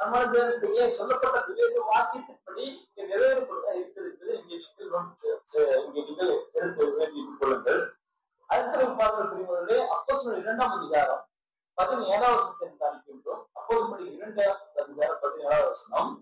நம்மளுடைய சொல்லப்பட்ட விவேக வாக்கியத்தின்படி இங்கே நிறைவேறப்படுவதா இருக்கிறது. இங்கே நீங்கள் எடுத்து வேண்டிக் கொள்ளுங்கள். அடுத்த பார்க்கிற பிரிவுகளிலே அப்போஸ்தலர் 2ஆம் அதிகாரம் 17ஆம் வசனத்தை காண்கின்றோம். அப்போஸ்தலர் 2ஆம் அதிகாரம் 17ஆம் வசனம்.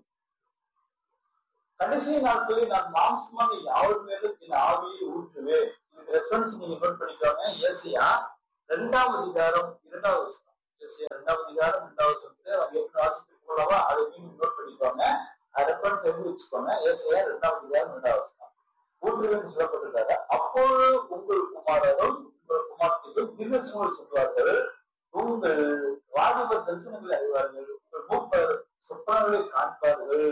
கடைசி நாட்களில் நான் மாம்சமாக யாவர் மேலும் என் ஆவியை ஊற்றுவேன். இதுக்கு ரெஃபரன்ஸ் நீங்க நோட் பண்ணிக்கோங்க. ஏசியா 2ஆம் அதிகாரம் 2ஆம் வசனம். ஏசியா 2ஆம் அதிகாரம் 2ஆம் வசனத்துல அவங்க எப்படி வாசித்து போலவா அதை நீங்க நோட் பண்ணிக்கோங்க. ரெஃபரன்ஸ் தெரிஞ்சு வச்சுக்கோங்க. ஏசியா 2ஆம் அதிகாரம் 2ஆம் வசனம் ஊற்றுவேன் சொல்லப்பட்டிருக்காங்க. அப்போது உங்கள் குமாரரும் உங்கள் குமார்த்திகளும் தீர்க்கதரிசனங்கள் சொல்வார்கள். உங்கள் வாலிபர் தரிசனங்களை அறிவார்கள். உங்கள் மூப்பர் சொப்பனங்களை காண்பார்கள்.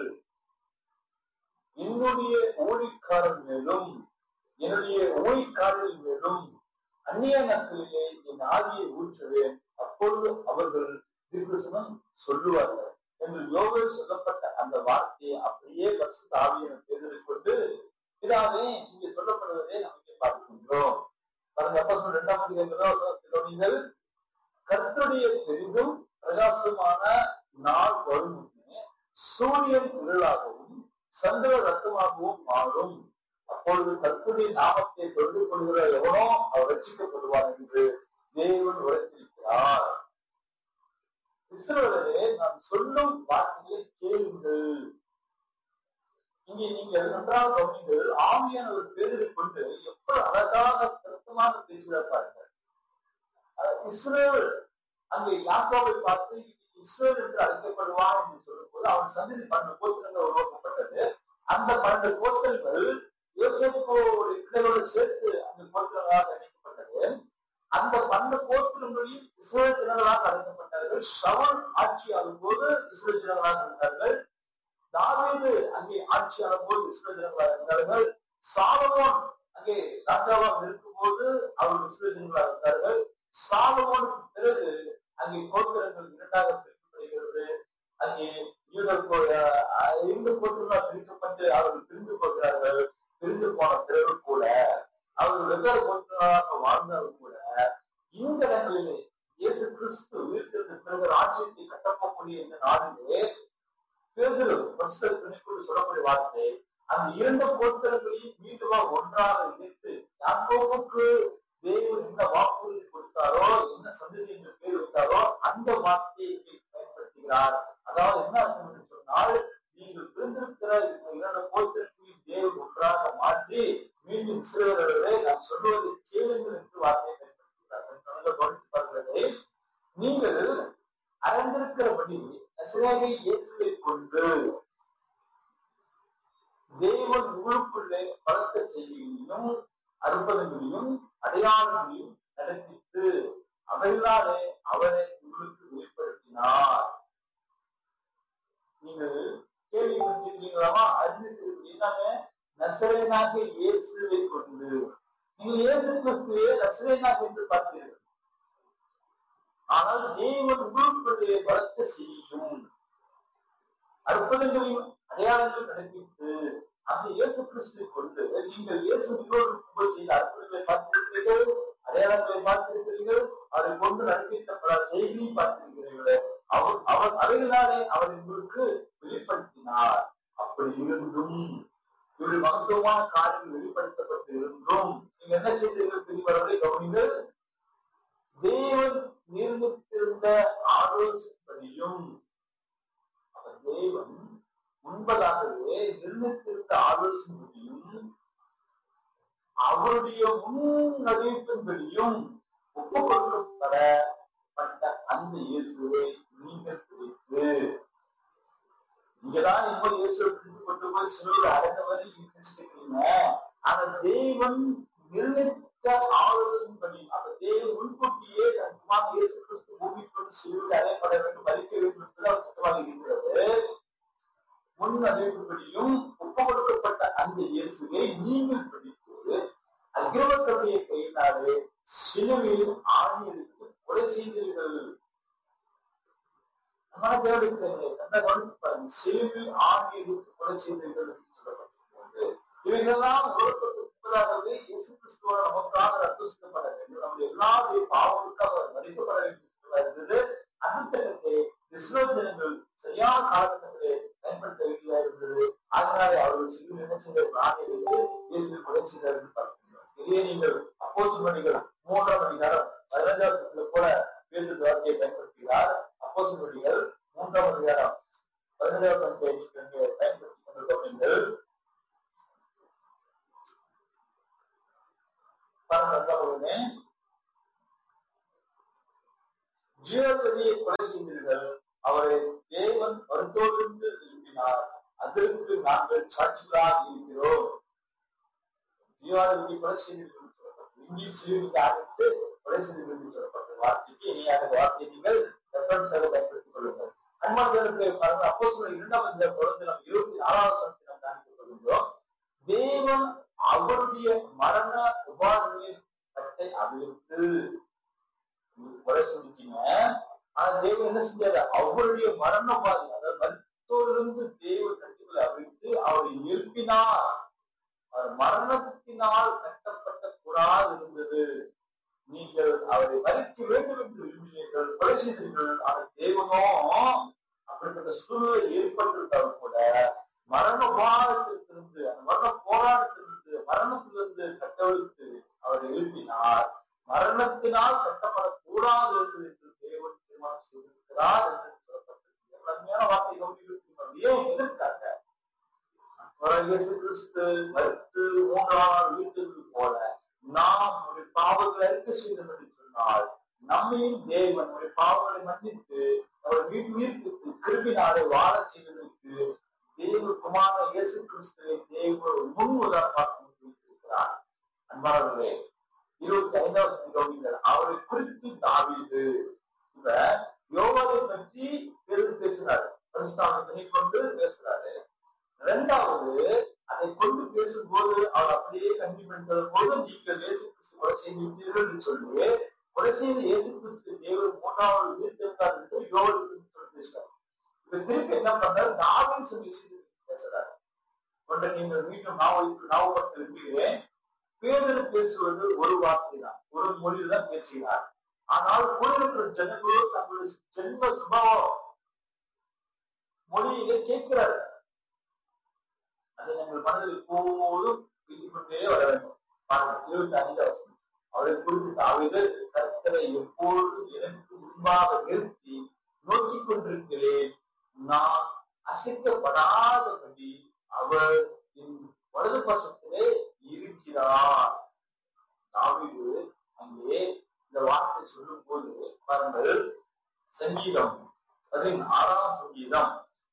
என்னுடைய ஊழிக்காரர் மேலும் என்னுடைய ஊழிக்காரர்கள் மேலும் அந்நிய நாட்களிலே என் ஆவியை ஊற்றுவேன். அப்பொழுது அவர்கள் தீர்க்கதரிசனம் சொல்லுவார்கள் என்று யோவேல் சொல்லப்பட்ட அந்த வார்த்தையை அப்படியே பரிசுத்த ஆவியை தேர்ந்தெடுத்துக் கொண்டு இதாவே இங்கே சொல்லப்படுவதை நமக்கு பார்க்கின்றோம். அப்போஸ்தலர் 2ஆம் அதிகாரத்தில் கர்த்தருடைய பெரிதும் பிரகாசமான நாள் வரும். சூரியன் இருளாகவும் சந்திர ரத்தமாகவும் மாறும். அப்பொழுது கர்த்தருடைய நாமத்தை தொழுது கொள்கிற எவனோ அவர் ரட்சிக்கப்படுவார் என்று தேவன் உரைத்திருக்கிறார். இஸ்ரவேலரே, நான் சொல்லும் வார்த்தைகளை கேளுங்கள். இங்கே நீங்கள் நன்றாக கவனிங்கள். ஆவியானவர் பேரை கொண்டு எப்படி அழகாக திருத்தமாக பேசுகிறார் பாருங்கள். இஸ்ரவேல் அங்கே யாக்கோபை பார்த்து இஸ்ரவேல் என்று அழைக்கப்படுவான் என்று சொல்லும் போது அவன் சந்ததி 12 கோத்திரங்கள் உருவாக்கப்பட்டது. அந்த 12 கோத்திரங்கள் யோசேப்புடைய பிள்ளைகளோடு சேர்த்து அந்த கோத்திரங்களாக அழைக்கப்பட்டது. அந்த 12 கோத்திரங்களில் இஸ்ரவேல் ஜனங்களாக அழைக்கப்பட்டார்கள். சவுல் ஆட்சியாகும் போது இஸ்ரவேல் ஜனங்களாக இருந்தார்கள். தாவீது அங்கே ஆட்சியாகும் போது இஸ்ரவேல் ஜனங்களாக இருந்தார்கள். சாலமோன் அங்கே ராஜாவாக இருக்கும் போது அவர்கள் இஸ்ரவேல் ஜனங்களாக இருந்தார்கள். சாலமோனுக்கு பிறகு அங்கே கோத்திரங்கள் 2ஆக பிரிக்கப்படுகிறது. அங்கே 2 கோத்திரங்களாக பிரிக்கப்பட்டு அவர்கள் பிரிந்து போகிறார்கள். பிரிந்து போன பிறகு கூட அவர்கள் வெவ்வேறு கோத்திரங்களாக வாழ்ந்தாலும் கூட இந்த இடங்களிலே இயேசு கிறிஸ்து உயிர்த்தெழுந்த பிறகு ராஜ்யத்தை கட்டப்படக்கூடிய இந்த நாளிலே பேதுரு பரிசுத்தத்திற்குள் சொல்லக்கூடிய வார்த்தை அந்த 2 கோத்திரங்களையும் மீண்டுமா ஒன்றாக இணைத்து யாக்கோபுக்கு தேவன் என்ன வாக்குறுதி கொடுத்தாரோ, என்ன சந்ததி என்று பேர் வைத்தாரோ அந்த வார்த்தையை பயன்படுத்துகிறார். அதாவது என்ன அர்த்தம் என்று சொன்னால், நீங்கள் பிரிந்திருக்கிற இந்த 2 கோத்திரங்களையும் தேவன் ஒன்றாக மாற்றி மீண்டும் இஸ்ரவேலரே நாம் சொல்வதை கேளுங்கள் என்று வார்த்தையை பயன்படுத்துகிறார். கவனித்து பார்க்கிறதை நீங்கள் அறிந்திருக்கிறபடி நசரேயனாகிய இயேசுவை கொண்டு தேவன் உங்களுக்குள்ளே பலத்த செய்தியையும் அற்புதங்களையும் அடையாளங்களையும் நடப்பித்து அவைகளாலே அவரை உங்களுக்கு வெளிப்படுத்தினார். நீங்கள் கேள்விப்பட்டிருக்கீங்களா? அறிந்திருக்கிறீங்க. நசரேயனாகிய இயேசுவை கொண்டு நீங்கள் இயேசு கிறிஸ்துவே நசரேயனாக என்று பார்த்தீர்கள். ஆனால் தேவன் உங்களுக்குள்ளே பலத்த செய்தியும் அற்புதங்களையும் அடையாளங்கள் நடப்பித்து அந்த இயேசு கிறிஸ்துவை கொண்டு நீங்கள் இயேசு செய்த அற்புதங்களை பார்த்திருக்கிறீர்கள், அடையாளங்களை பார்த்திருக்கிறீர்கள், அதை கொண்டு நடப்பித்த பல செய்தியை பார்த்திருக்கிறீர்கள். அவர் அவைகளாலே அவர் உங்களுக்கு வெளிப்படுத்தினார். அப்படி இருந்தும் இவருடைய மகத்துவமான காரியங்கள் வெளிப்படுத்தப்பட்டு இருந்தும் நீங்க என்ன செய்தீர்கள் தெரிவதை கவனிங்கள். தேவன் நிர்ணயித்திருந்த ஆலோசனையும் தேவன் முன்பதாகவே நிர்ணயித்திருந்த ஆலோசனையும் அவருடைய முன்னறிவிப்பின்படியும் ஒப்பு கொடுக்கப்பட்ட அந்த இயேசுவை நீங்கள் குறித்து நீங்கதான் இப்போ இயேசுவை கொண்டு போய் சிலுவையில் அடைந்தவரை நினைச்சிருக்கீங்க. அந்த தேவன் நிர்ணயித்த ஆலோசனைப்படி அந்த தேவன் முன்கூட்டியே இயேசு கிறிஸ்து பூமிக்கு சிலுவையில் அடையப்பட வேண்டும், மறிக்க வேண்டும் என்பது அவர் திட்டமாக இருக்கிறது. முன் அறிவிப்புபடியும் ஒப்பு கொடுக்கப்பட்ட அந்த இயேசுவை நீங்கள் படித்து அக்கிரமத்துடைய கையினாலே சிலுவையில் ஆணியடித்து கொலை செய்தீர்கள். சிலுவையில் ஆணியடித்து கொலை செய்தீர்கள் என்று சொல்லப்பட்டிருக்கிறது. இவைகளெல்லாம் உலகத்துக்கு இயேசு கிறிஸ்துவோட நமக்காக ரத்தப்பட வேண்டும், நம்முடைய எல்லாருடைய பாவங்களுக்காக மதிக்கப்பட வேண்டும் இருந்தது. அந்த இஸ்ரவேல் ஜனங்கள் சரியான காலகட்டத்திலே பயன்படுத்த வேண்டியதா இருந்தது. அதனாலே அவர்கள் சிறு என்ன செய்தார், நானே வைத்து இயேசுவை கொலை செய்தார் என்று பார்க்கிறோம். இதே நீங்கள் அப்போஸ்தலர்கள் 3ஆம் அதிகாரம் 15ஆம் வசனத்துல கூட பேதுரு வார்த்தையை பயன்படுத்துகிறார். அப்போஸ்தலர்கள் 3ஆம் அதிகாரம் 15ஆம் வசனத்தை பயன்படுத்திக் கொண்டிருக்கோம். நீங்கள் ஜீவபதியை கொலை செய்தீர்கள், அவரை தேவன் வருத்தோடு எழுப்பினார், அதற்கு நாங்கள் சாட்சிகளாக இருக்கிறோம். ஜீவாதிபதியை கொலை செய்தீர்கள் சொல்லப்பட்டது. இங்கே சிலுவைக்கு ஆகிட்டு கொலை செய்தீர்கள் என்று சொல்லப்பட்ட வார்த்தைக்கு இனியாக வார்த்தையை நீங்கள் ரெஃபரன்ஸாக பயன்படுத்திக் கொள்ளுங்கள். அன்பானவர்களே, அப்போஸ்தலர் 2ஆம் அதிகாரம் தொடர்ந்து நாம் 24ஆம் வசனத்தை நாம் காண்பித்துக் கொள்கின்றோம். தேவன் அவருடைய மரண உபாதைகளின் கட்டை அவிழ்த்து கொலை செஞ்சிட்டீங்க. ஆனா தேவன் என்ன செஞ்சாரு, அவருடைய மரண உபாதை, அதாவது மருத்துவரிலிருந்து தேவன் கட்டுகளை அவிழ்த்து அவரை எழுப்பினார். அவர் மரணத்தினால் கட்டப்பட்ட கூடாது இருந்தது. நீங்கள் அவரை மறிக்க வேண்டும் என்று விரும்பினீர்கள், கொலை செய்தீர்கள். ஆனால் தேவனோ அப்படிப்பட்ட சூழ்நிலை ஏற்பட்டிருந்தாலும் கூட மரண போராட்டத்திலிருந்து, அந்த மரண போராட்டத்திலிருந்து, மரணத்திலிருந்து கட்டவிழ்த்து அவரை எழுப்பினார். மரணத்தினால் கட்டப்படக்கூடாது என்று தேவன் தீர்மானம் செய்திருக்கிறார் என்று சொல்லப்பட்டிருக்கிறது. கடுமையான வார்த்தை கவனித்திருக்கிறோம். ஏன் எதிர்த்தாங்க? இயேசு கிறிஸ்து மரித்து 3ஆம் நாள் உயிர்த்தெழுந்தது போல நாம் நம்முடைய பாவங்களை அறிக்கை செய்தோம் என்று சொன்னால் நம்மையும் தேவன் நம்முடைய பாவங்களை மன்னித்து அவர் உயிர்ப்பித்து கிருபினாலே வாழ செய்வதற்கு தேவகுமான இயேசு கிறிஸ்துவை தேவன் முன் உதாரணமாக வைத்திருக்கிறார். அன்பானவர்களே, 25ஆம் வசனத்தில் அவரை குறித்து தாவீது இப்ப யோவாவை பற்றி பேசுறாரு, பரிசுத்தாவியை கொண்டு பேசுறாரு. இரண்டாவது, அதை கொண்டு பேசும்போது அவர் அப்படியே கண்டிப்பான போது நீங்கள் இயேசு கிறிஸ்து கொலை செய்திருக்கிறீர்கள் என்று சொல்லி கொலை செய்த இயேசு கிறிஸ்து தேவன் 3ஆவது உயிர்த்தெழுந்தார் என்று யோவாவை சொல்லி பேசுறாரு. இப்ப திருப்பி என்ன பண்றாரு, தாவீது சொல்லி பேசுறாரு. ஒன்றை நீங்கள் மீண்டும் ஞாபகப்படுத்த விரும்புகிறேன். பேதுரு பேசுவது ஒரு வார்த்தை தான், ஒரு மொழியில் தான் பேசுகிறார். ஆனால் கூட இருக்கிற ஜனங்களோ தங்களுடைய ஜென்ம சுபாவம் மொழியிலே கேட்கிறார். அதை நாங்கள் மனதில் எப்போதும் வைத்துக் கொண்டே வர வேண்டும். 25ஆம் வசனம் அவரை குறித்து தாவீது, கர்த்தரை எப்பொழுதும் எனக்கு முன்பாக நிறுத்தி நோக்கிக் கொண்டிருக்கிறேன், நான் அசைக்கப்படாதபடி அவர் என் வலது பட்சத்திலே இருக்கிறார். தாவீது அங்கே இந்த வார்த்தை சொல்லும் போது பாருங்கள், சங்கீதம் 16ஆம் சங்கீதம்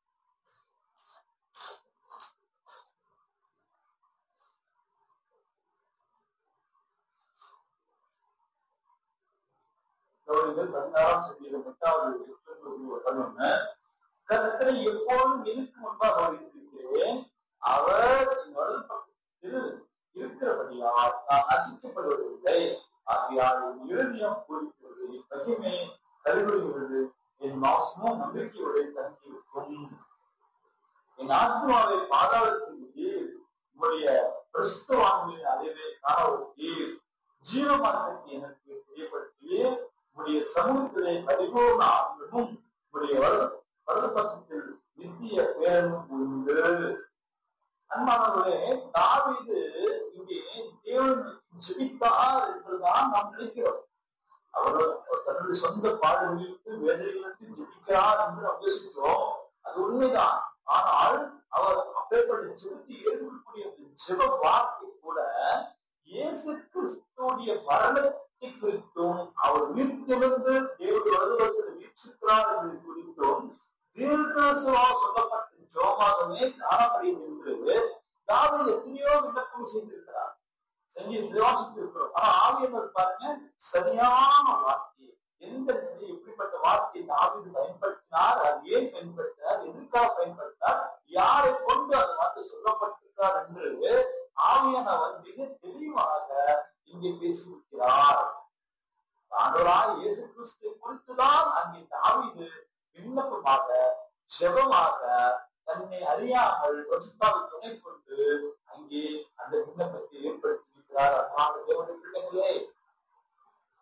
16ஆம் சங்கீதம் 8வது கர்த்தரை எப்போதும் எனக்கு முன்பாக வைத்திருக்கிறேன், அவர் இருக்கிறபடியால் நான் நசிக்கப்படுவதில்லை. ஆகையால் என் இருதயம் பூரிக்கிறது, என் மகிமை கருவிடுகிறது, என் மாசமும் நம்பிக்கையுடைய தங்கியிருக்கும். என் ஆத்மாவை பாதாளத்தின் கீழ் உங்களுடைய கிறிஸ்துவான்களின் அறிவை காணவதற்கு ஜீவமானத்தை எனக்கு தெரியப்படுத்தி உங்களுடைய சமூகத்திலே பரிபூர்ண ஆன்மமும் உங்களுடைய வலது பட்சத்தில் நித்திய பேரமும் உண்டு. அன்பானவர்களே, தாவீது இங்கே தேவன் ஜெபித்தார் என்றுதான் நாம் நினைக்கிறோம். அவர் தன்னுடைய சொந்த பாடுகளுக்கு வேதனைகளுக்கு ஜெபிக்கிறார் என்று நாம் யோசிக்கிறோம். அது உண்மைதான். ஆனால் அவர் அப்பேற்பட்ட ஜெபத்தை ஏற்கக்கூடிய ஜெப வார்த்தை கூட இயேசு கிறிஸ்துடைய மரணத்தை குறித்தும் அவர் உயிர்த்தெழுந்து தேவனுடைய வலதுபுறத்தில் வீற்றிருக்கிறார் என்பதை குறித்தும் தீர்க்கதரிசனமாக சொல்லப்பட்ட ஜெபமாகவே காணப்படுகிறது என்று தாவீது எத்தனையோ விண்ணப்பம் செய்திருக்கிறார், செஞ்சு வாசித்திருக்கிறோம். ஆனா ஆவியானவர் பாருங்க, சரியான வார்த்தை எந்த எப்படிப்பட்ட வார்த்தையை தாவீது பயன்படுத்தினார், அது ஏன் பயன்படுத்தினார், எதற்காக பயன்படுத்தினார், யாரை கொண்டு அந்த வார்த்தை சொல்லப்பட்டிருக்கிறார் என்று ஆவியானவர் மிக தெளிவாக இங்கே பேசியிருக்கிறார். ஆண்டவராய் இயேசு கிறிஸ்துவை குறித்துதான் அங்கே தாவீது விண்ணப்பமாக ஜெபமாக தன்னை அறியாமல் பரிசுத்தாவை துணை கொண்டு அங்கே அந்த விண்ணப்பத்தை ஏற்படுத்தியிருக்கிறார். அதனால தேவனுடைய பிள்ளைகளே,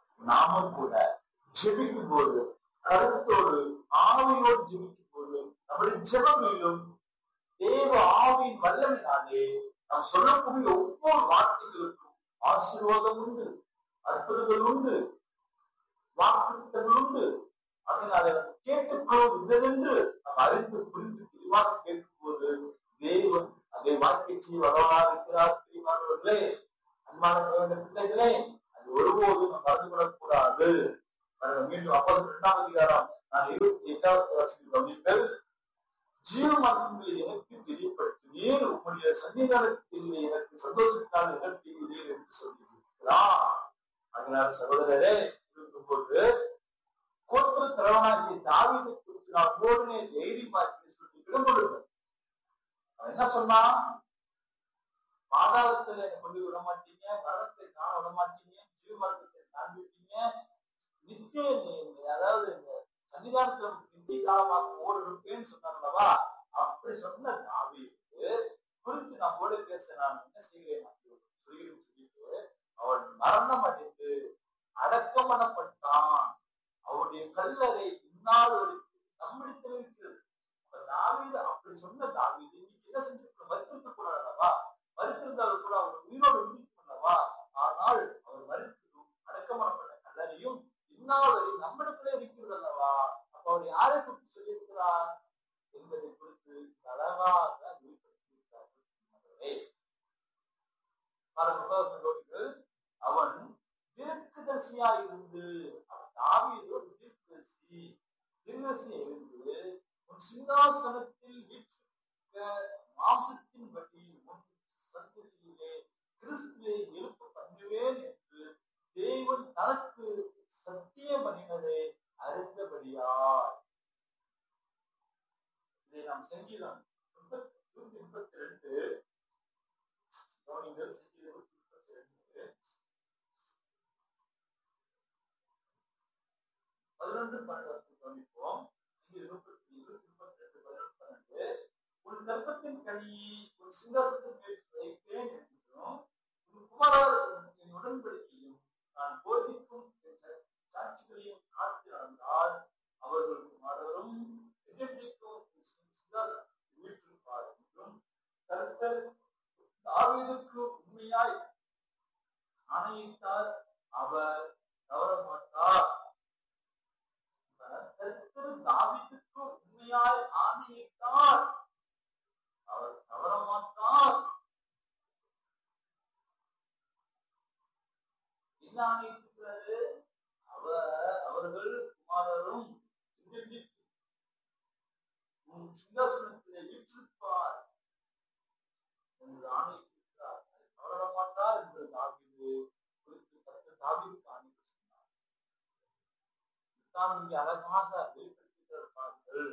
நாமும் கூட ஜெபிக்கும் போது கருத்தோடு ஆவியோடு ஜெபிக்கும் போது நம்முடைய ஜெபங்களிலும் தேவ ஆவியின் வல்லமையினாலே நாம் சொல்லக்கூடிய ஒவ்வொரு வார்த்தைகளுக்கும் ஆசீர்வாதம் உண்டு, அற்புதங்கள் உண்டு, வாக்குத்தங்கள் உண்டு. அதனால கேட்டுக்கொள்வது இல்லதென்று நாம் அறிந்து புரிந்து தெளிவாக கேட்கும்போது தேவன் அதை வாழ்க்கை செய்ய வரவராக இருக்கிறார். பிரியமானவர்களே, அன்பான பிள்ளைகளே, அது ஒருபோதும் நாம் மறந்து கொள்ளக்கூடாது. மீண்டும் 2ஆம் அதிகாரம் நான் 28வது வசனத்தில் கவனிங்கள். ஜீவமானங்களை எனக்கு தெரியப்படுத்தினீர், உங்களுடைய சன்னிதானத்தில் எனக்கு சந்தோஷத்தால் நிகழ்த்தினீர் என்று சொல்லியிருக்கிறார். அதனால சகோதரரே, இருக்கும்போது கோத்திர தலைவனாகிய தாவீதை குறித்து நான் உடனே தைரியமாக்கி சொல்லி விடம்பொழுது அவன் என்ன சொன்னான்? பாதாளத்துல என்னை கொண்டு விட மாட்டீங்க, மரணத்தை காண விட மாட்டீங்க, ஜீவமரணத்தை காண்பிட்டீங்க, நித்திய அதாவது இந்த சன்னிதானத்துல நித்திய காலமாக ஓடுறேன்னு சொன்னாங்களவா? அப்படி சொன்ன தாவீது குறித்து நான் ஓட பேச நான் என்ன செய்கிறேன் சொல்லிட்டு அவன் மரணம் அடைந்து அடக்கம் பண்ணப்பட்டான். அவருடைய கல்லறை இந்நாள் வரைக்கும் நம்மிடத்தில் இருக்கிறது. தாவீது அப்படி சொன்ன தாவீது இன்னைக்கு என்ன செஞ்சிருக்க? மறுத்திருக்க கூடாது அல்லவா? மறுத்திருந்தாலும் கூட அவர் உயிரோடு இருந்திருக்கும் அல்லவா? ஆனால் அவர் மறுத்ததும் அடக்கம் பண்ணப்பட்ட கல்லறையும் இந்நாள் வரை நம்மிடத்துல இருக்கிறது அல்லவா? அப்ப அவர் யாரை குறித்து சொல்லியிருக்கிறார் என்பதை குறித்து அழகாக வெளிப்படுத்தியிருக்கிறார். அவன் தீர்க்கதரிசியா இருந்து, தாவீது ஒரு தீர்க்கதரிசியா இருந்து உன் சிங்காசனத்தில் வீற்றிருக்க மாம்சத்தின்படி உன் சந்ததியிலே கிறிஸ்துவை எழுப்ப பண்ணுவேன் என்று தேவன் தனக்கு சத்தியம் பண்ணினதை அறிந்தபடியார். இதை நாம் சங்கீதம் 182 கவனிங்கள். சங்கீதம் 182 11-12 கவனிப்போம். 122 உன் கர்ப்பத்தின் கனியை உன் சிங்காசனத்தின் மேல் வைப்பேன் என்றும் உன் குமாரர் என் உடன்படிக்கையும் நான் போதிக்கும் சாட்சிகளையும் காத்து நடந்தால் அவர்கள் குமாரரும் என்றென்றைக்கும் வீட்டிருப்பார் என்றும் கர்த்தர் தாவீதுக்கு உண்மையாய் ஆணையிட்டார், அவர் தவற மாட்டார். தாவீதுக்கு உண்மையாய் ஆணையிட்டார், அவர் தவற மாட்டார். என்ன ஆணையிட்டிருக்கிறாரு? அவர்கள் குமாரரும் சிங்காசனத்திலே வீற்றிருப்பார் என்று ஆணையிட்டிருக்கிறார். தவற மாட்டார் என்று தாவீது குறித்து தாவீதுக்கு ஆணையிட்டு சொன்னார். தான் இங்கே அழகாக வெளிப்படுத்தியிருப்பார்கள்.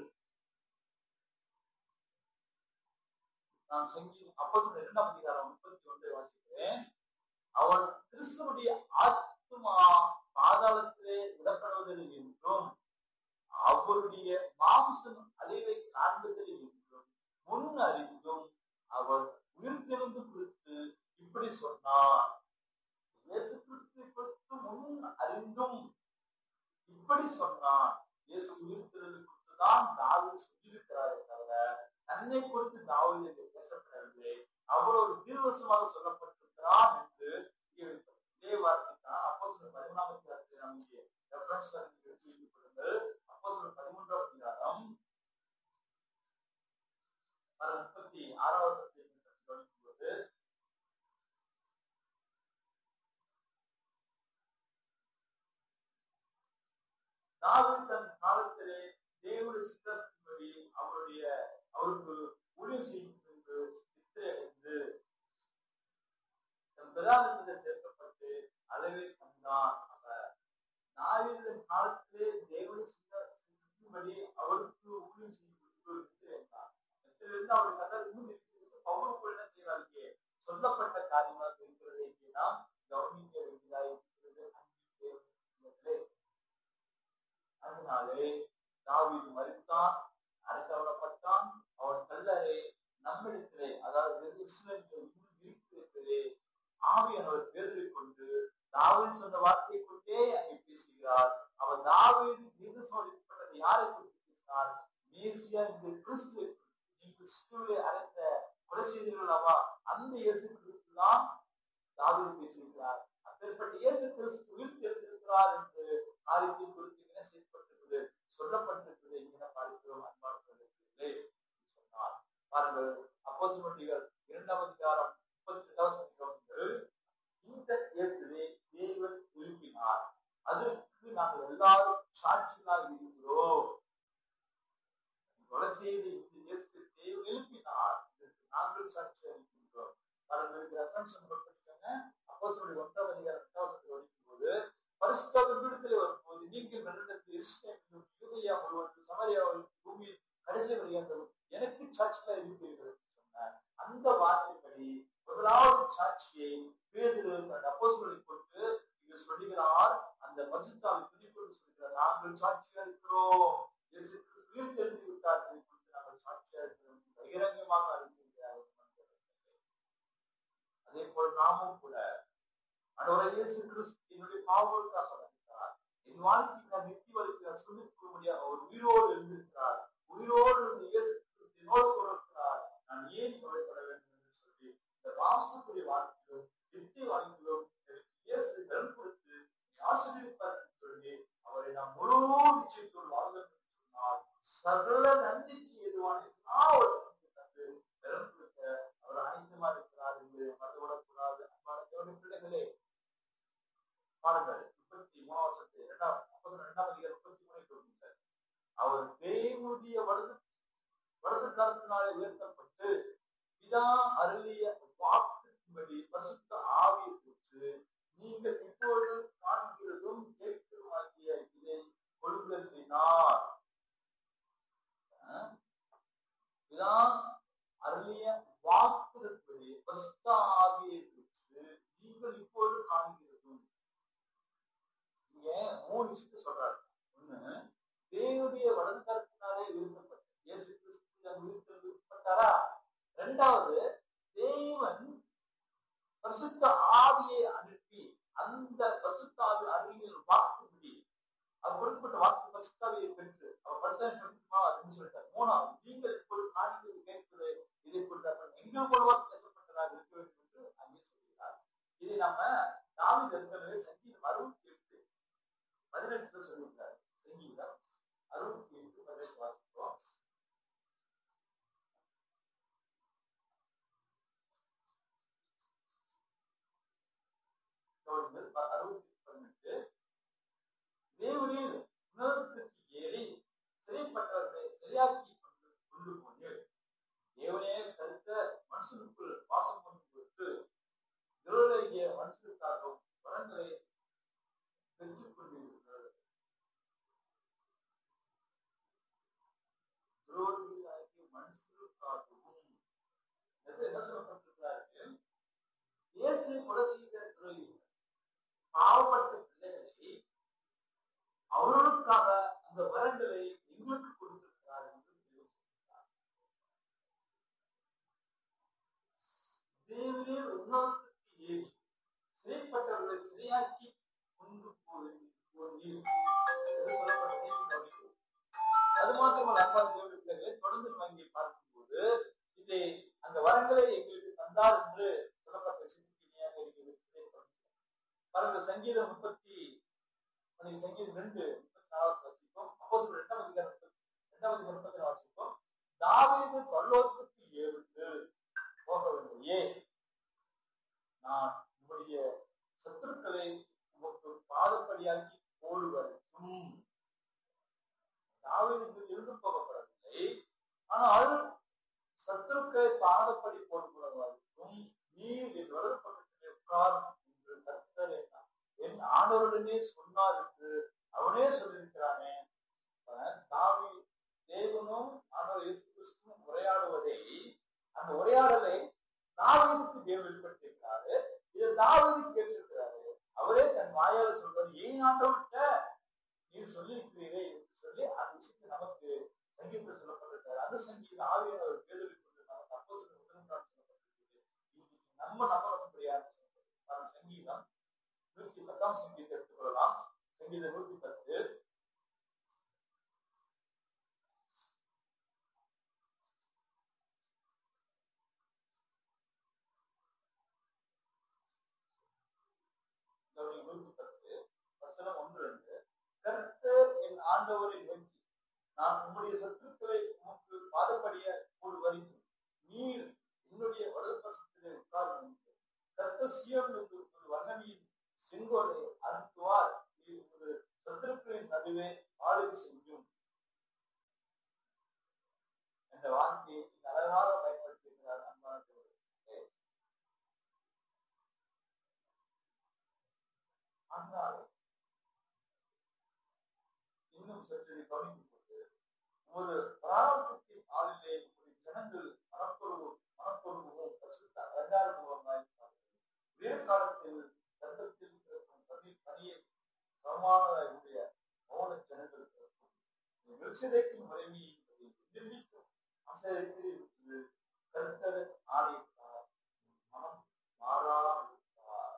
நான் சங்கீதம் 2ஆம் அதிகாரம் 31 வாசிக்கிறேன். அவன் கிறிஸ்துவனுடைய ஆத்துமா பாதாளத்திலே விடப்படுவதில்லை என்றும் அவருடைய மாம்சம் அழிவை காண்பதில்லை என்றும் முன் அறிந்தும் அவர் உயிர்த்தெழுந்து குறித்து இப்படி சொன்னார். இயேசு கிறிஸ்துவை குறித்து முன் அறிந்தும் இப்படி சொன்னார். இயேசு உயிர்த்தெழுந்து குறித்துதான் தாவீது சொல்லியிருக்கிறாரே தவிர தன்னை குறித்து தாவீது பேசப்படவில்லை. அவர் ஒரு தீர்க்கதரிசியாக சொல்லப்பட்டிருக்கிறார் என்று இதே வார்த்தை தான் அப்போஸ்தலர் 13ஆம் அதிகாரத்தில் நமக்கு ரெஃபரன்ஸ் எடுத்து கொள்ளுங்கள். அப்போஸ்தலர் 13ஆம் அதிகாரம் 36வது வசனத்தை கவனிக்கும்போது தாவீது தன் காலத்திலே தேவனுடைய சித்தத்தின்படி அவருக்கு ஊழியம் செய்யும் என்று நித்திரையடைந்து தன் பிரதானத்தில் சேர்க்கப்பட்டு அளவை கண்டான். அவர் தாவீதின் காலத்திலே தேவனுடைய சித்தத்தின்படி அவருக்கு ஊழியம் செய்யும் என்று நித்திரையடைந்தார். நித்திரையிலிருந்து அவர் கதை இன்னும் பவுலுக்குள் என்ன செய்வார்கள் சொல்லப்பட்ட காரியமாக இருக்கிறது என்று நாம் கவனிக்க வேண்டியதாக இருக்கிறது. அதனாலே தாவீது மரித்தான், அடக்கப்பட்டான். அவன் கல்லறை நம்மிடத்திலே, அதாவது இருக்கிறதே ஆவியானவர் பேர்களை கொண்டு தாவீது சொன்ன வார்த்தையை கொண்டே அங்கே பேசுகிறார். அவர் தாவீது தீர்க்கதரிசிப்பட்டது யாரை குறித்து பேசினார்? மேசியா இந்த கிறிஸ்துவை நீ கிறிஸ்துவை அழைத்த கொலை செய்தீர்களாவா, அந்த இயேசு கிறிஸ்து தான் தாவீது பேசியிருக்கிறார். அப்பேற்பட்ட இயேசு கிறிஸ்து உயிர் தெரிந்திருக்கிறார் என்று காரியத்தை குறித்து என்ன செய்யப்பட்டிருக்கிறது, சொல்லப்பட்டிருக்கிறது என்கிற பார்க்கிறோம். அன்பார்ந்தவர்களே சொன்னார். பாருங்கள், அப்போஸ்தலர்கள் 2ஆம் அதிகாரம் 32 இந்த இயேசுவை தேவன் எழுப்பினார். அதற்கு நாங்கள் எல்லாரும் சாட்சிகளாக இருக்கிறோம். கொலை செய்து இந்த இயேசுவை தேவன் எழுப்பினார், நாங்கள் சாட்சியாக இருக்கின்றோம். அப்போஸ்தலர்கள் 1ஆம் அதிகாரம் 2 படிக்கும் போது பரிசுத்த விடுதலை வரும்போது நீங்கள் வெள்ளத்தில் எருசலேமிலும் யூதேயா முழுவதும் சமாரியாவிலும் பூமியில் கடைசி வரையாந்தரும் எனக்கு சாட்சியாக இருப்பீர்கள் சொன்னார். அந்த வார்த்தைப்படி முதலாவது சாட்சியை பேதுரு அப்போஸ்தலரை கொண்டு இங்கு சொல்லுகிறார். அந்த பரிசுத்தாவை துணிக்கொண்டு சொல்கிறார், நாங்கள் சாட்சியாக இருக்கிறோம், இயேசு கிறிஸ்து உயிர் தெரிந்து விட்டார் குறித்து நாங்கள் சாட்சியாக இருக்கிறோம், பகிரங்கமாக அறிந்திருக்கிறார். அதே போல் நாமும் கூட ஆண்டவரே இயேசு கிறிஸ்து என்னுடைய பாவங்களுக்காக மரித்தார், என் வாழ்க்கைக்கு நித்திய வரைக்கும் சொல்லிக் கொள்ளும்படியாக அவர் உயிரோடு எழுந்திருக்கிறார், உயிரோடு இருந்த இயேசு கிறிஸ்து என்னோடு கூட இருக்கிறார், நான் ஏன் கவலைப்பட வேண்டும் என்று சொல்லி இந்த வாசத்துடைய வாழ்க்கையிலும் நித்திய வாழ்க்கையிலும் இயேசு பலன் கொடுத்து ஆசீர்வதிப்பார் என்று சொல்லி அவரை நாம் முழு நிச்சயத்தோடு வாழ வேண்டும் என்று சொன்னார். சகல நன்றிக்கு எதுவான தந்து பலன் கொடுக்க அவர் அனைத்துமா இருக்கிறார் என்று மறந்துவிடக்கூடாது. அன்பான தேவனுடைய பிள்ளைகளே, பாருங்கள் 33 வருஷத்து 2ஆம் அதிகாரம் 33 அவர் தேவனுடைய வலது கரத்தினாலே உயர்த்தப்பட்டு பிதா அருளிய வாக்குப்படி பரிசுத்த ஆவியை பெற்று நீங்கள் இப்பொழுது காண்கிறதும் கேட்கிறதுமாகிய இதை கொள்கினார். பிதா அருளிய வாக்குப்படி பரிசுத்த ஆவியை பெற்று நீங்கள் இப்பொழுது காண்கிறதும். இங்க 3 விஷயத்தை சொல்றாரு. ஒண்ணு, தேவனுடைய வலது கரத்தினாலே உயர்த்தப்பட்ட இயேசு கிறிஸ்து உயிர்த்தெழுப்பட்டாரா. இரண்டாவது, தேவன் பரிசுத்த ஆவியை அனுப்பி அந்த பரிசுத்த ஆவி அறிவியல் வாக்குப்படி அவர் கொடுக்கப்பட்ட வாக்கு பரிசுத்தாவியை பெற்று அவர் பரிசுத்தமா சொல்லிட்டார். மூணாவது, நீங்கள் இப்பொழுது காண்கிறது கேட்கிறது இதை கொடுத்தார் எங்கள் மூலமாக பேசப்பட்டதாக இருக்க வேண்டும் என்று அங்கே சொல்கிறார். இதை நம்ம தாவீது ஏற்கனவே சங்கீதம் 68 18 சொல்லியிருக்காரு. சங்கீதம் 68 18 வாசிப்போம். தேவனில் உணர்வுக்கு ஏறி சிறைப்பட்டவர்களை சரியாக்கி கொண்டு போனீர். தேவனே கருத்த மனுஷனுக்குள் வாசம் கொண்டு கொடுத்து துரோகிய மனுஷனுக்காகவும் வரங்களை பெற்றுக் கொண்டிருக்கிறது. துரோகியாகிய மனுஷனுக்காகவும் என்ன சொல்லப்பட்டிருக்கிறார்கள்? இயேசு கொலை செய்த துரோகிகள், பாவப்பட்ட பிள்ளைகளை அவர்களுக்காக அந்த வரங்களை எங்களுக்கு கொடுத்திருக்கிறார் என்று சொல்கிறார். தேவனே உணர்வுக்கு ஏறி சிறைப்பட்டவர்களை சிறையாக்கி கொண்டு போனீர். அது மாத்திரமல்ல, அன்பான தேவனுடைய தொடர்ந்து வாங்கி பார்க்கும்போது இதை அந்த வரங்களை எங்களுக்கு தந்தார் என்று சொல்லப்பட்ட சிந்திக்கையாக இருக்கிறது. பாருங்க, சங்கீதம் 2:34 வாசிப்போம். அப்போஸ்தலர் 2ஆம் அதிகாரம் 2 வாசிப்போம். தாவீது பரலோகத்துக்கு ஏறிட்டு போகவில்லையே, நான் உங்களுடைய சத்துருக்களை உங்களுக்கு பாதப்படியாக்கி போடுவதற்கும். தாவீது இருந்து போகப்படவில்லை, ஆனால் சத்துருக்களை பாதப்படி போடுவதற்கும் நீர் என் வலது பக்கத்திலே உட்காரும் என்று கர்த்தர் என் ஆண்டவருடனே சொன்னார் என்று அவனே சொல்லியிருக்கிறானே. தேவனும் ஆண்டவர் இயேசு கிறிஸ்துவும் உரையாடுவதை, அந்த உரையாடலை தாவீதுக்கு தேவன் வெளிப்படுத்தியிருக்கிறாரு. இதை தாவீது கேட்டிருக்கிறாரு. அவரே தன் வாயால சொல்றாரு, ஏன் ஆண்டவர்கிட்ட நீர் சொல்லியிருக்கிறீரே என்று சொல்லி அந்த விஷயத்தை நமக்கு சங்கீதத்தில் சொல்லப்பட்டிருக்காரு. அந்த சங்கீதம் ஆவியானவர் பேதவி கொண்டு நமக்கு அப்போஸ்தலர் 1 சொல்லப்பட்டிருக்கிறது. நம்ம முடியாது. சங்கீதம் 110 சங்கீதத்தை எடுத்துக்கொள்ளலாம். சங்கீதம் 110 ஆண்டவரை நோக்கி, நான் உம்முடைய சத்துருக்களை உமக்கு பாதப்படிய வருகிறேன், நீர் என்னுடைய வலதுபக்கத்திலே உட்கார்ந்து கர்த்தர் சீயோனிலிருந்து ஒரு வல்லமையின் செங்கோலை அனுப்புவார், நீர் ஒரு சத்துருக்களின் நடுவே ஆளுகை செய்யும் என்ற வார்த்தையை அழகாக பயன்படுத்தியிருக்கிறார். அன்பானவர்களே, ஆனால் இன்னும் சற்று கவனிக்கும் போது ஒரு பிராரம்பத்தின் ஆளிலே ஒரு ஜனங்கள் மனப்பொருவும் பரிசுத்த அலங்காரமுகமாய் ஒரே காலத்தில் சத்தத்தில் பணியை சமமானவருடைய மௌன ஜனங்கள் மெல்கிசேதேக்கின் முறைமையை ஆசிரியருக்கு கர்த்தர் ஆணையிட்டார், மனம் மாறாவிட்டார்.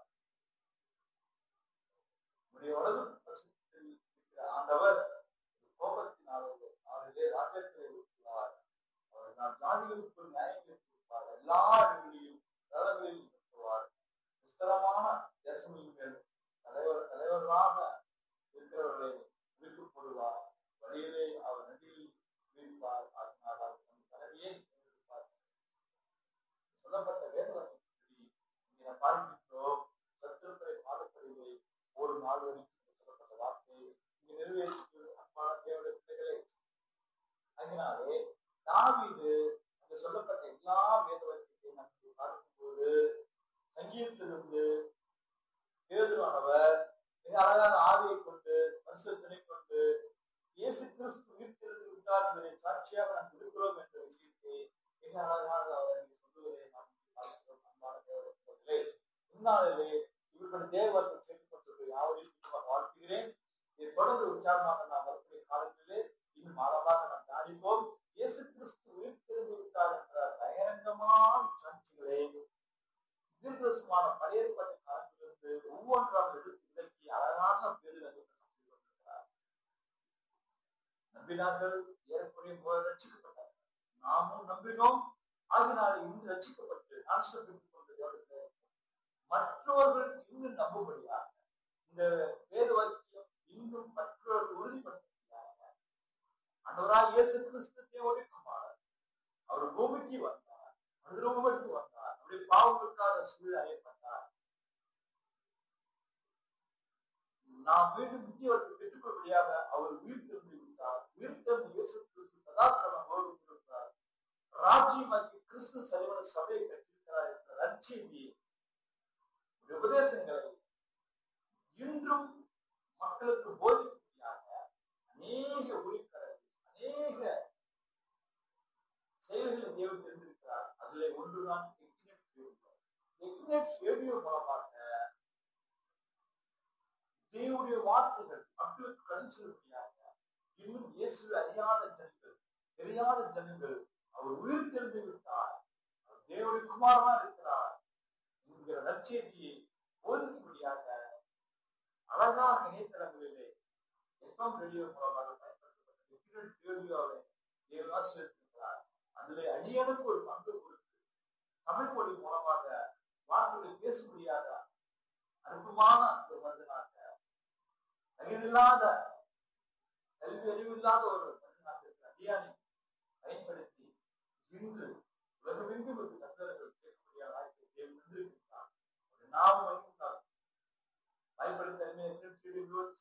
உடைய வலது பரிசுத்தத்தில் இருக்கிற ஆண்டவர் கோபத்தினாலே ராஜ்யத்தை ஊற்றுவார். அவர் நான் ஜாதிகளுக்கு நியாயங்களை கொடுப்பார், எல்லா இடங்களிலும் தளங்களிலும் நடத்துவார். விஸ்தரமான தேசங்களின் மேல் தலைவர்களாக இருக்கிறவர்களை விட்டு போடுவார். வழியிலே அவர் நதியில் வீழ்வார். அதனால் அவர் தன் தலைவியை இருப்பார். சொல்லப்பட்ட வேதவசனப்படி இங்கே பார்க்கின்றோம். சத்துருக்களை பாதப்படுவதை ஒரு நாள் வரைக்கும் சொல்லப்பட்ட வார்த்தை இங்கே நிறைவேற்றி அன்பான தேவனுடைய பிள்ளைகளே. அதனாலே தாவீது அங்கு சொல்லப்பட்ட எல்லா வேதவசனத்தையும் நமக்கு பார்க்கும்போது சங்கீதத்திலிருந்து பேதுருவானவர் மிக அழகான ஆவியை கொண்டு பரிசுத்தனை கொண்டு இயேசு கிறிஸ்து உயிர்த்தெழுந்து விட்டார் என்பதை சாட்சியாக நாம் இருக்கிறோம் என்ற விஷயத்தை மிக அழகாக அவர் சொல்லுவதை நாம் பார்க்கிறோம். அன்பான தேவர்களே, இந்நாளிலே இவர்களுடைய தேவத்தை கேட்டுக்கொண்டு யாவரையும் வாழ்த்துகிறேன். இதை தொடர்ந்து உற்சாகமாக நாம் வரக்கூடிய காலத்திலே இன்னும் ஆழமாக நாம் தியானிப்போம். இயேசு கிறிஸ்து உயிர்த்தெழுந்து விட்டார் என்ற பயங்கரமான சாட்சிகளை தீர்க்கதரிசனமான பழைய ஏற்பாட்டு காலத்திலிருந்து ஒவ்வொன்றாக எடுத்து விலக்கி அழகாக பேரில் கொண்டிருக்கிறார். நம்பினார்கள், ஏறக்குறைய ரட்சிக்கப்பட்டார்கள். நாமும் நம்பினோம், ஆகினால் இன்று ரட்சிக்கப்பட்டு நாசப்பட்டுக் கொண்டு மற்றவர்கள் இன்னும் நம்பும்படியாக இந்த வேத வாக்கியம் இன்னும் மற்றவர்கள் உறுதிப்படுத்துகிறாங்க. ஆண்டவராய் இயேசு கிறிஸ்து தேவனுடைய குமாரன், அவர் பூமிக்கு வந்தார், மனிதருக்கு வந்தார், அவருடைய பாவங்களுக்காக சூழல் அறையப்பட்டார். நாம் மீண்டும் நித்தியத்தை பெற்றுக் கொள்வதாக அவர் உயிர் திரும்பி விட்டார். உயிர் திரும்பி இயேசு கிறிஸ்து சதாசிரமோடு கொடுத்தார். ராஜ்யமாக்கி கிறிஸ்து சரிவன சபையை கட்டிருக்கிறார் என்ற நற்செய்தியை உபதேசங்களை இன்றும் மக்களுக்கு போதிக்கும்படியாக அநேக ஊழியக்காரர்கள் அநேக செயல்களை தேவன் தெரிந்திருக்கிறார். அதிலே ஒன்றுதான் ரேடியோ மூலமாக தேவனுடைய வார்த்தைகள் மக்களுக்கு கடந்து செல்லும்படியாக இன்னும் இயேசுவை அறியாத ஜனங்கள், தெரியாத ஜனங்கள் அவர் உயிர் தெரிந்து விட்டார், அவர் தேவனுடைய குமாரனா இருக்கிறார் என்கிற நற்செய்தியை போதிக்கும்படியாக அழகாக இணையதளங்களிலே எஃப்எம் ரேடியோ மூலமாக பயன்படுத்தப்பட்ட ரேடியோவை தேவன் ஆசீர்வதித்திருக்கிறார். அதிலே அடியனுக்கு ஒரு பங்கு கொடுத்து தமிழ் மொழி மூலமாக வார்த்தைகளை பேசும்படியாக அற்புதமான ஒரு மனிதனாக, தகுதியில்லாத கல்வி அறிவில்லாத ஒரு மனிதனாக இருக்கிற அடியானை பயன்படுத்தி இன்று உலகமெங்கும் ஒரு கத்தர்கள் கேட்கக்கூடிய வாய்ப்பை தேவன் வந்திருக்கிறார். ஒரு நாமம் வைத்தார் பயன்படுத்த